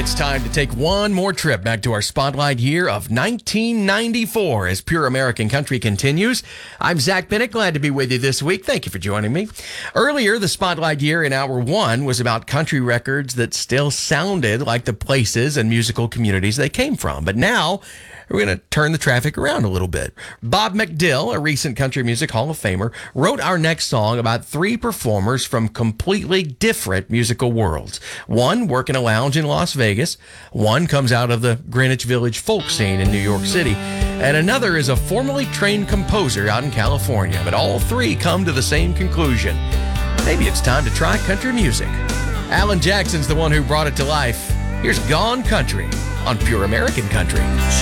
It's time to take one more trip back to our spotlight year of 1994 as Pure American Country continues. I'm Zach Bennett, glad to be with you this week. Thank you for joining me. Earlier, the spotlight year in hour one was about country records that still sounded like the places and musical communities they came from. But now, we're going to turn the traffic around a little bit. Bob McDill, a recent Country Music Hall of Famer, wrote our next song about three performers from completely different musical worlds. One worked in a lounge in Las Vegas, one comes out of the Greenwich Village folk scene in New York City, and another is a formerly trained composer out in California. But all three come to the same conclusion. Maybe it's time to try country music. Alan Jackson's the one who brought it to life. Here's Gone Country on Pure American Country.